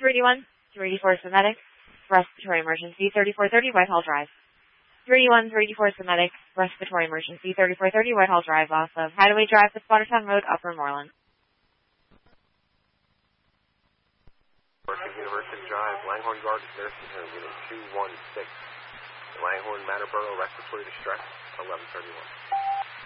3D1, 3D4 Medic, respiratory emergency, 3430 Whitehall Drive. 3D1, 3D4 Medic, respiratory emergency, 3430 Whitehall Drive off of Hideaway Drive with Watertown Road, Upper Moreland. University Drive, Langhorne Gardens Nursing Home, Unit 216. Langhorne, Matterboro, respiratory distress, 1131.